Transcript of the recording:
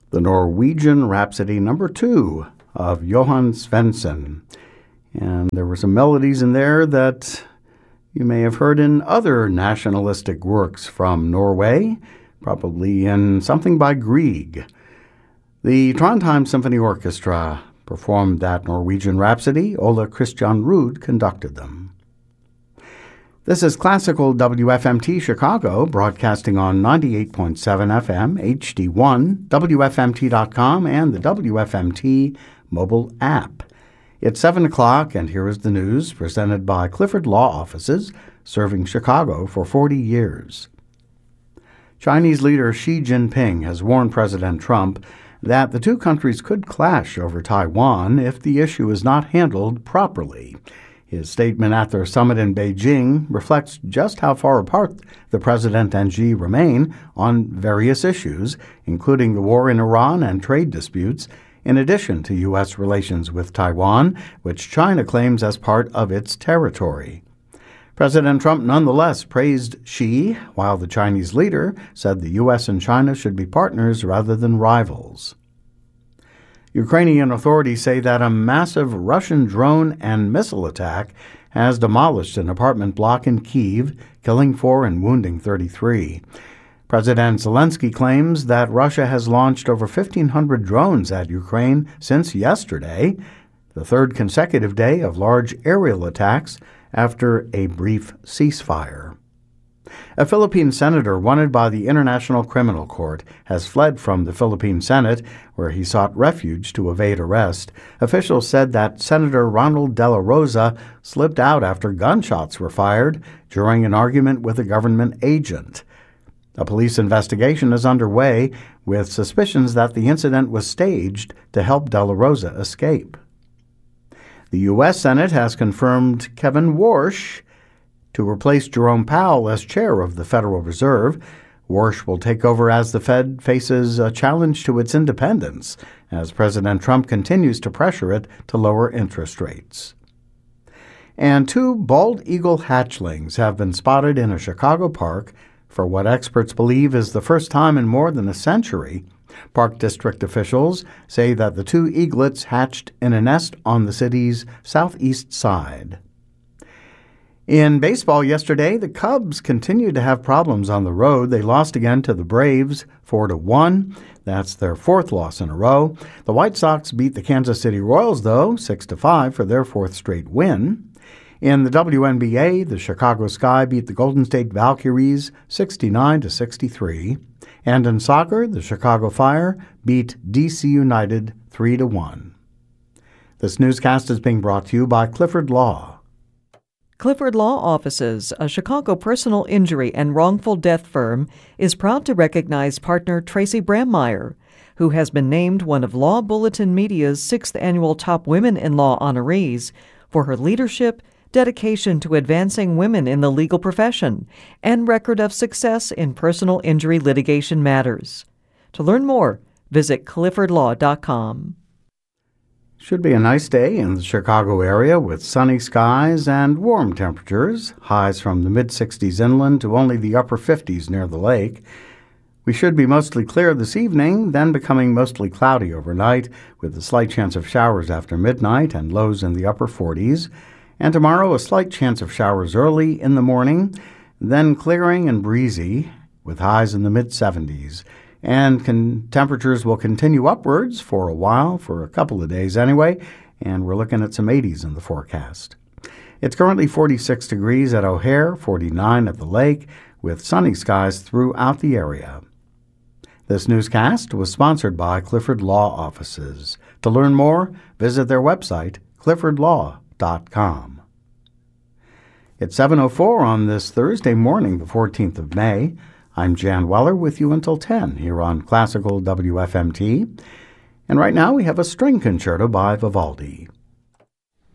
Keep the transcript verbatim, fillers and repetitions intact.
the Norwegian Rhapsody number two of Johan Svensson. And there were some melodies in there that you may have heard in other nationalistic works from Norway, probably in something by Grieg. The Trondheim Symphony Orchestra performed that Norwegian Rhapsody. Ole Christian Ruud conducted them. This is Classical W F M T Chicago, broadcasting on ninety-eight point seven F M, H D one, W F M T dot com, and the W F M T mobile app. It's seven o'clock, and here is the news presented by Clifford Law Offices, serving Chicago for forty years. Chinese leader Xi Jinping has warned President Trump that the two countries could clash over Taiwan if the issue is not handled properly. His statement at their summit in Beijing reflects just how far apart the president and Xi remain on various issues, including the war in Iran and trade disputes, in addition to U S relations with Taiwan, which China claims as part of its territory. President Trump nonetheless praised Xi, while the Chinese leader said the U S and China should be partners rather than rivals. Ukrainian authorities say that a massive Russian drone and missile attack has demolished an apartment block in Kyiv, killing four and wounding thirty-three. President Zelensky claims that Russia has launched over fifteen hundred drones at Ukraine since yesterday, the third consecutive day of large aerial attacks after a brief ceasefire. A Philippine senator wanted by the International Criminal Court has fled from the Philippine Senate, where he sought refuge to evade arrest. Officials said that Senator Ronald De La Rosa slipped out after gunshots were fired during an argument with a government agent. A police investigation is underway, with suspicions that the incident was staged to help De La Rosa escape. The U S Senate has confirmed Kevin Warsh to replace Jerome Powell as chair of the Federal Reserve. Warsh will take over as the Fed faces a challenge to its independence as President Trump continues to pressure it to lower interest rates. And two bald eagle hatchlings have been spotted in a Chicago park for what experts believe is the first time in more than a century. Park District officials say that the two eaglets hatched in a nest on the city's southeast side. In baseball yesterday, the Cubs continued to have problems on the road. They lost again to the Braves, four to one. That's their fourth loss in a row. The White Sox beat the Kansas City Royals, though, six to five for their fourth straight win. In the W N B A, the Chicago Sky beat the Golden State Valkyries sixty-nine to sixty-three. And in soccer, the Chicago Fire beat D C United three to one. This newscast is being brought to you by Clifford Law. Clifford Law Offices, a Chicago personal injury and wrongful death firm, is proud to recognize partner Tracy Brammeyer, who has been named one of Law Bulletin Media's sixth annual Top Women in Law honorees for her leadership, dedication to advancing women in the legal profession, and record of success in personal injury litigation matters. To learn more, visit clifford law dot com. Should be a nice day in the Chicago area with sunny skies and warm temperatures, highs from the mid-sixties inland to only the upper fifties near the lake. We should be mostly clear this evening, then becoming mostly cloudy overnight, with a slight chance of showers after midnight and lows in the upper forties. And tomorrow, a slight chance of showers early in the morning, then clearing and breezy, with highs in the mid-seventies. And con- temperatures will continue upwards for a while, for a couple of days anyway, and we're looking at some eighties in the forecast. It's currently forty-six degrees at O'Hare, forty-nine at the lake, with sunny skies throughout the area. This newscast was sponsored by Clifford Law Offices. To learn more, visit their website, clifford law dot com. It's seven oh four on this Thursday morning, the fourteenth of May. I'm Jan Weller with you until ten here on Classical W F M T. And right now we have a string concerto by Vivaldi.